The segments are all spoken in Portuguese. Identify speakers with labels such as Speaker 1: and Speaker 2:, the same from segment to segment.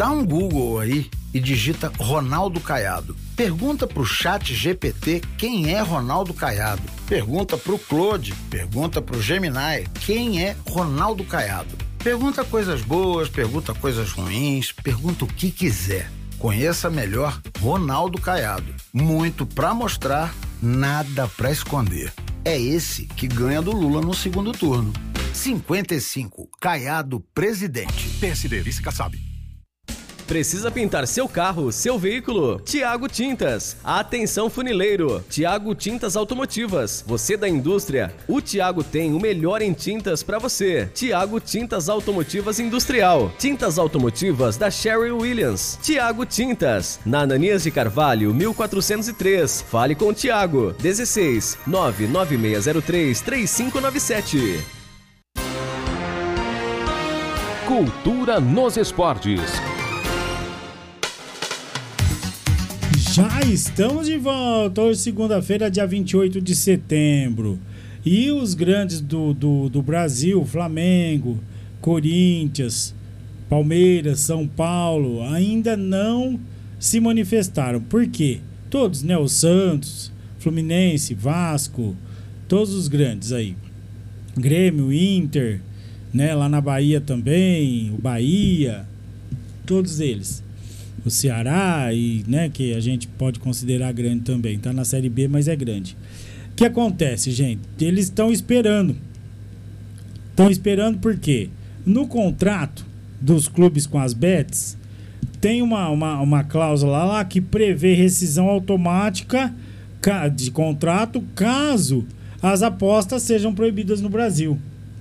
Speaker 1: Dá um Google aí e digita Ronaldo Caiado. Pergunta pro Chat GPT quem é Ronaldo Caiado. Pergunta pro Claude, pergunta pro Gemini quem é Ronaldo Caiado. Pergunta coisas boas, pergunta coisas ruins, pergunta o que quiser. Conheça melhor Ronaldo Caiado. Muito pra mostrar, nada pra esconder. É esse que ganha do Lula no segundo turno. 55, Caiado presidente.
Speaker 2: PSD, vice Kassab.
Speaker 3: Precisa pintar seu carro, seu veículo? Tiago Tintas. Atenção funileiro. Tiago Tintas Automotivas. Você da indústria? O Tiago tem o melhor em tintas para você. Tiago Tintas Automotivas Industrial. Tintas automotivas da Sherwin Williams. Tiago Tintas. Na Ananias de Carvalho, 1403. Fale com o Tiago. 16 99603 3597.
Speaker 2: Cultura nos esportes.
Speaker 4: Já estamos de volta, hoje segunda-feira, dia 28 de setembro. E os grandes do Brasil, Flamengo, Corinthians, Palmeiras, São Paulo, ainda não se manifestaram. Por quê? Todos, né? O Santos, Fluminense, Vasco, todos os grandes aí. Grêmio, Inter, né? Lá na Bahia também, o Bahia, todos eles. O Ceará, e, né, que a gente pode considerar grande também. Tá na Série B, mas é grande. O que acontece, gente? Eles estão esperando. Estão esperando por quê? No contrato dos clubes com as bets, tem uma cláusula lá que prevê rescisão automática de contrato caso as apostas sejam proibidas no Brasil.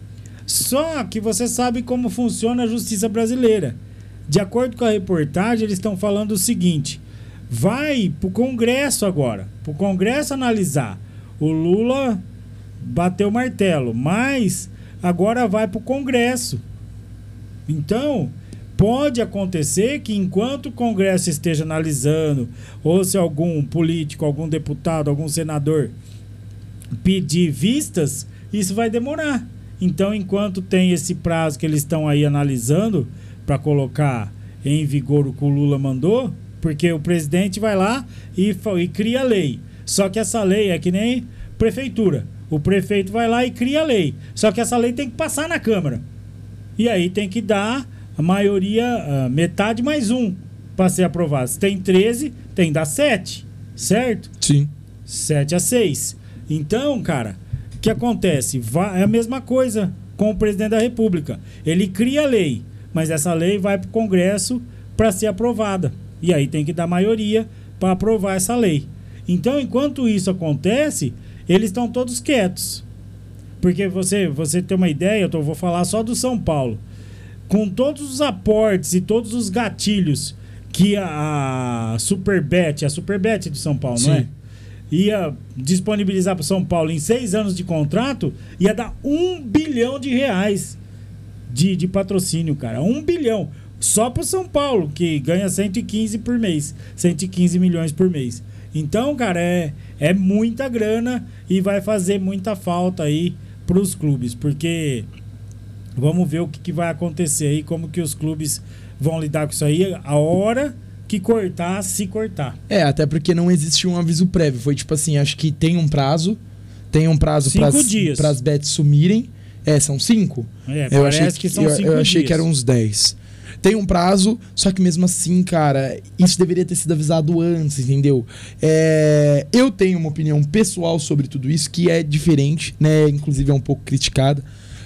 Speaker 4: Só que você sabe como funciona a justiça brasileira. De acordo com a reportagem, eles estão falando o seguinte: vai pro Congresso agora, pro Congresso analisar. O Lula bateu o martelo, mas agora vai pro Congresso. Então, pode acontecer que enquanto o Congresso esteja analisando, ou se algum político, algum deputado, algum senador pedir vistas, isso vai demorar. Então, enquanto tem esse prazo que eles estão aí analisando para colocar em vigor o que o Lula mandou, porque o presidente vai lá e cria lei. Só que essa lei é que nem prefeitura. O prefeito vai lá e cria lei. Só que essa lei tem que passar na Câmara. E aí tem que dar a maioria, metade mais um, para ser aprovado. Se tem 13, tem que dar 7, certo?
Speaker 5: Sim.
Speaker 4: 7-6. Então, cara, o que acontece? É a mesma coisa com o presidente da República. Ele cria a lei, mas essa lei vai para o Congresso para ser aprovada. E aí tem que dar maioria para aprovar essa lei. Então, enquanto isso acontece, eles estão todos quietos. Porque você tem uma ideia, eu vou falar só do São Paulo. Com todos os aportes e todos os gatilhos que a Superbet de São Paulo,
Speaker 5: sim,
Speaker 4: não é? Ia disponibilizar para o São Paulo em 6 anos de contrato, ia dar R$1 bilhão de patrocínio, cara. 1 bilhão. Só pro São Paulo, que ganha 115 por mês. 115 milhões por mês. Então, cara, é muita grana e vai fazer muita falta aí pros clubes. Porque vamos ver o que vai acontecer aí, como que os clubes vão lidar com isso aí. A hora que cortar, se cortar.
Speaker 5: Até porque não existe um aviso prévio. Foi tipo assim, acho que tem um prazo. Tem um prazo
Speaker 4: 5 dias
Speaker 5: para as bets sumirem. São 5?
Speaker 4: Parece que são 5 dias.
Speaker 5: Eu achei que eram uns 10. Tem um prazo, só que mesmo assim, cara, isso deveria ter sido avisado antes, entendeu? Eu tenho uma opinião pessoal sobre tudo isso, que é diferente, né? Inclusive é um pouco criticada.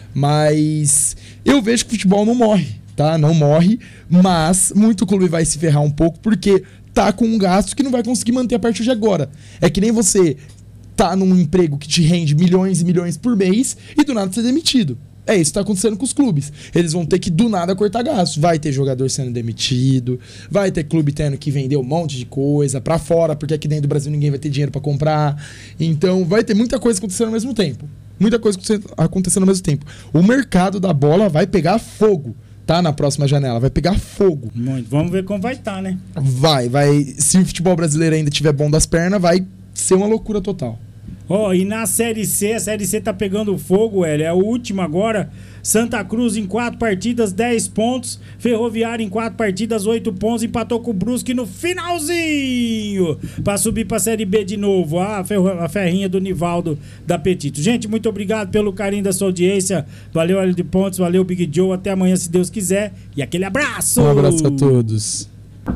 Speaker 5: Mas eu vejo que o futebol não morre, tá? Não morre, mas muito clube vai se ferrar um pouco, porque tá com um gasto que não vai conseguir manter a partir de agora. É que nem você tá num emprego que te rende milhões e milhões por mês e do nada ser demitido. Isso que tá acontecendo com os clubes. Eles vão ter que do nada cortar gasto. Vai ter jogador sendo demitido, vai ter clube tendo que vender um monte de coisa pra fora, porque aqui dentro do Brasil ninguém vai ter dinheiro pra comprar. Então vai ter muita coisa acontecendo ao mesmo tempo. Muita coisa acontecendo ao mesmo tempo. O mercado da bola vai pegar fogo, tá? Na próxima janela, vai pegar fogo.
Speaker 4: Muito. Vamos ver como vai estar, né?
Speaker 5: Vai. Se o futebol brasileiro ainda tiver bom das pernas, vai ser uma loucura total.
Speaker 4: Ó, e na Série C, a Série C tá pegando fogo, é a última agora. Santa Cruz em 4 partidas, 10 pontos. Ferroviária em 4 partidas, 8 pontos. Empatou com o Brusque no finalzinho pra subir pra Série B de novo. A ferrinha do Nivaldo da Petito. Gente, muito obrigado pelo carinho da sua audiência. Valeu, Hélio de Pontes, valeu, Big Joe. Até amanhã, se Deus quiser. E aquele abraço!
Speaker 5: Um abraço a todos.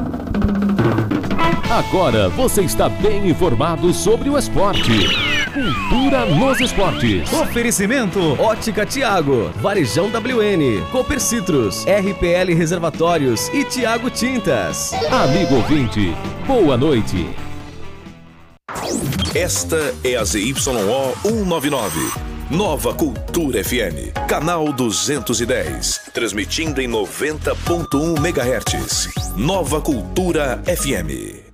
Speaker 2: Agora você está bem informado sobre o esporte. Cultura nos esportes.
Speaker 3: Oferecimento Ótica Tiago, Varejão WN, Cooper Citrus, RPL Reservatórios e Tiago Tintas.
Speaker 2: Amigo ouvinte, boa noite.
Speaker 6: Esta é a ZYO 199. Nova Cultura FM, canal 210, transmitindo em 90.1 MHz. Nova Cultura FM.